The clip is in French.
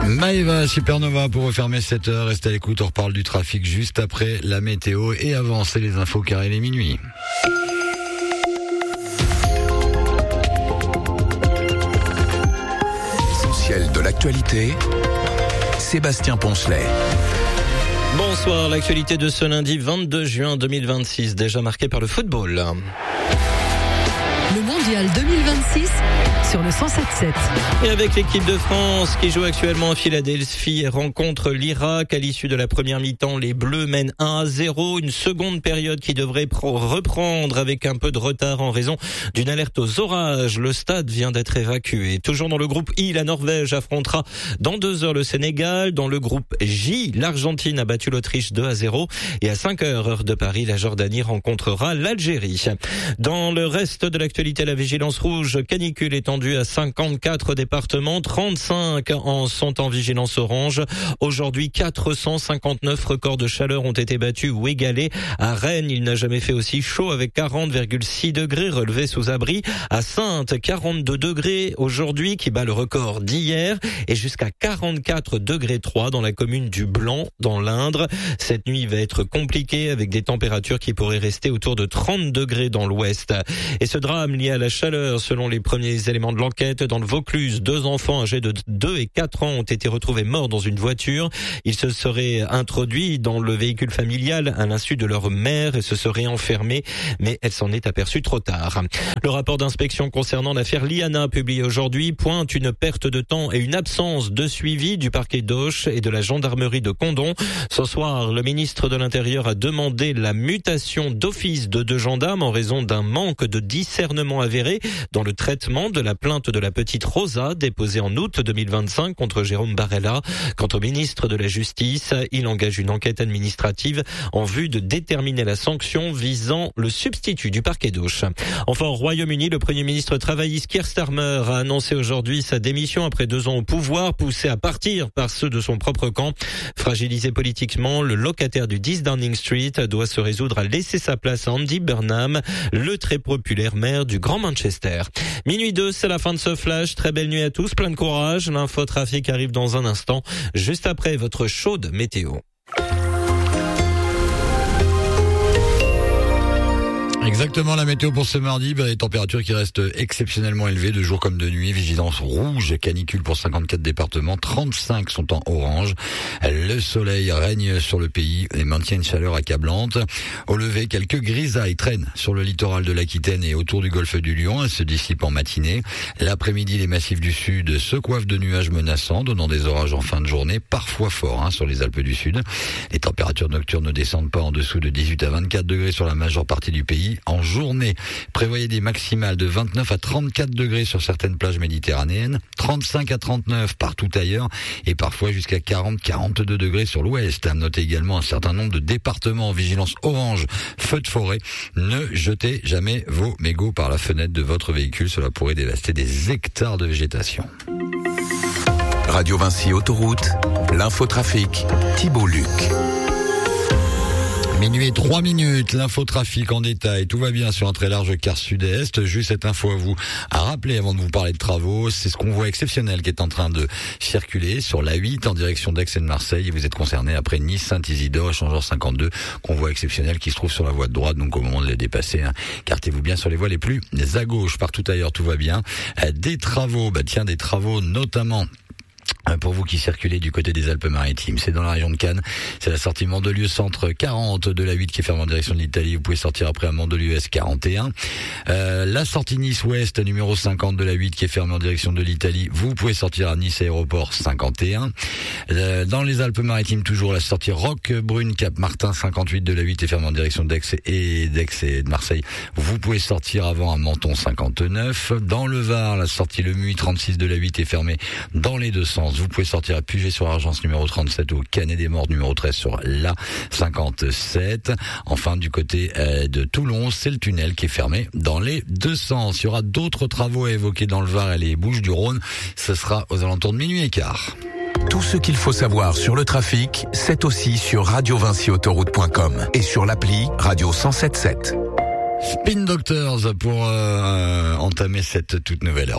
Maëva Supernova pour refermer cette heure. Restez à l'écoute, on reparle du trafic juste après la météo et avant, c'est les infos car il est minuit. L'essentiel de l'actualité, Sébastien Poncelet. Bonsoir, l'actualité de ce lundi 22 juin 2026, déjà marquée par le football. Le mondial 2026 sur le 107.7. Et avec l'équipe de France qui joue actuellement à Philadelphie et rencontre l'Irak. À l'issue de la première mi-temps, les Bleus mènent 1-0. Une seconde période qui devrait reprendre avec un peu de retard en raison d'une alerte aux orages. Le stade vient d'être évacué. Toujours dans le groupe I, la Norvège affrontera dans 2 heures le Sénégal. Dans le groupe J, l'Argentine a battu l'Autriche 2-0. Et à 5 heures, heure de Paris, la Jordanie rencontrera l'Algérie. Dans le reste de l'actualité, la vigilance rouge canicule étendue à 54 départements, 35 sont en vigilance orange. Aujourd'hui, 459 records de chaleur ont été battus ou égalés. À Rennes, il n'a jamais fait aussi chaud avec 40,6 degrés relevés sous abri. À Saintes, 42 degrés aujourd'hui qui bat le record d'hier et jusqu'à 44 degrés 3 dans la commune du Blanc dans l'Indre. Cette nuit va être compliquée avec des températures qui pourraient rester autour de 30 degrés dans l'ouest. Et ce drame lié à la chaleur, selon les premiers éléments de l'enquête, dans le Vaucluse, 2 enfants âgés de 2 et 4 ans ont été retrouvés morts dans une voiture. Ils se seraient introduits dans le véhicule familial à l'insu de leur mère et se seraient enfermés, mais elle s'en est aperçue trop tard. Le rapport d'inspection concernant l'affaire Liana, publié aujourd'hui, pointe une perte de temps et une absence de suivi du parquet d'Auch et de la gendarmerie de Condom. Ce soir, le ministre de l'Intérieur a demandé la mutation d'office de 2 gendarmes en raison d'un manque de discernement avéré dans le traitement de la plainte de la petite Rosa déposée en août 2025 contre Jérôme Barella. Quant au ministre de la Justice, il engage une enquête administrative en vue de déterminer la sanction visant le substitut du parquet d'Auch. Enfin, au Royaume-Uni, le Premier ministre travailliste Keir Starmer a annoncé aujourd'hui sa démission après 2 ans au pouvoir, poussé à partir par ceux de son propre camp. Fragilisé politiquement, le locataire du 10 Downing Street doit se résoudre à laisser sa place à Andy Burnham, le très populaire maire du Grand Manchester. Minuit 2, c'est la fin de ce flash. Très belle nuit à tous, plein de courage. L'infotrafic arrive dans un instant, juste après votre chaude météo. Exactement, la météo pour ce mardi, les températures qui restent exceptionnellement élevées de jour comme de nuit. Vigilance rouge, canicule pour 54 départements, 35 sont en orange. Le soleil règne sur le pays et maintient une chaleur accablante. Au lever, quelques grisailles traînent sur le littoral de l'Aquitaine et autour du golfe du Lion. Elles se dissipent en matinée. L'après-midi, les massifs du sud se coiffent de nuages menaçants, donnant des orages en fin de journée, parfois forts sur les Alpes du Sud. Les températures nocturnes ne descendent pas en dessous de 18 à 24 degrés sur la majeure partie du pays. En journée, prévoyez des maximales de 29 à 34 degrés sur certaines plages méditerranéennes, 35 à 39 partout ailleurs et parfois jusqu'à 40-42 degrés sur l'ouest. Notez également un certain nombre de départements en vigilance orange, feu de forêt. Ne jetez jamais vos mégots par la fenêtre de votre véhicule, cela pourrait dévaster des hectares de végétation. Radio Vinci Autoroute, l'infotrafic, Thibault Luc. Minuit et 3 minutes, l'infotrafic en détail. Tout va bien sur un très large quart sud-est. Juste cette info à vous à rappeler avant de vous parler de travaux. C'est ce convoi exceptionnel qui est en train de circuler sur l'A8 en direction d'Aix et de Marseille. Et vous êtes concerné après Nice-Saint-Isidore, échangeur 52. Convoi exceptionnel qui se trouve sur la voie de droite. Donc au moment de les dépasser, cartez-vous bien sur les voies les plus à gauche. Partout ailleurs, tout va bien. Des travaux, des travaux notamment pour vous qui circulez du côté des Alpes-Maritimes. C'est dans la région de Cannes. C'est la sortie Mandelieu centre 40 de la 8 qui ferme en direction de l'Italie. Vous pouvez sortir après à Mandelieu S41. La sortie Nice-Ouest numéro 50 de la 8 qui est fermée en direction de l'Italie. Vous pouvez sortir à Nice Aéroport 51. Dans les Alpes-Maritimes toujours la sortie Roquebrune Cap-Martin 58 de la 8 est fermée en direction d'Aix et de Marseille. Vous pouvez sortir avant à Menton 59. Dans le Var, la sortie Le Muy 36 de la 8 est fermée dans les deux sens. Vous pouvez sortir à Puget sur Argence numéro 37 ou Canet des Morts numéro 13 sur la 57. Enfin, du côté de Toulon, c'est le tunnel qui est fermé dans les deux sens. Il y aura d'autres travaux à évoquer dans le Var et les Bouches-du-Rhône. Ce sera aux alentours de minuit et quart. Tout ce qu'il faut savoir sur le trafic, c'est aussi sur radiovinciautoroute.com et sur l'appli Radio 107.7. Spin Doctors pour entamer cette toute nouvelle heure.